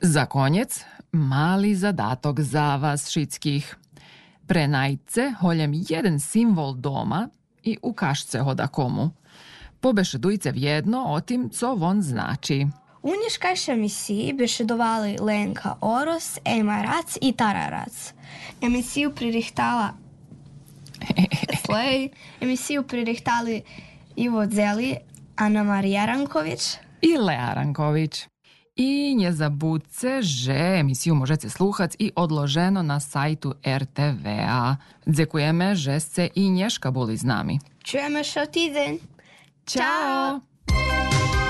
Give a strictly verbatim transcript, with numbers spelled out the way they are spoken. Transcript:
Za konjec, mali zadatok za vas šickih. Prenajce holjem jeden simbol doma i ukažce hoda komu. Pobešedujce vjedno o tim, co von znači. U nješkajšej emisiji bešedovali Lenka Oros, Ema Rac i Tara Rac. Emisiju pririhtala Slej, emisiju pririhtali Ivo Zeli, Ana Marija Ranković i Lea Ranković. I nie zabudce, že emisiju možete sluhati i odloženo na sajtu er te vea. Dzekujeme, že ste i Nješka boli z nami. Čujeme še o týden. Ćao!